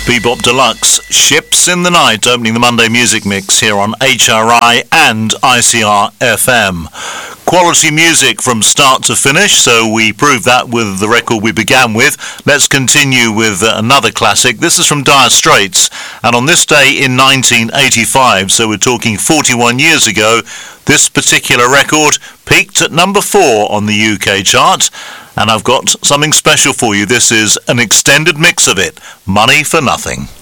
Bebop Deluxe, Ships in the Night, opening the Monday Music Mix here on HRI and ICR FM. Quality music from start to finish, so we proved that with the record we began with. Let's continue with another classic. This is from Dire Straits, and on this day in 1985, so we're talking 41 years ago, this particular record peaked at number 4 on the UK chart, and I've got something special for you. This is an extended mix of it, Money for Nothing.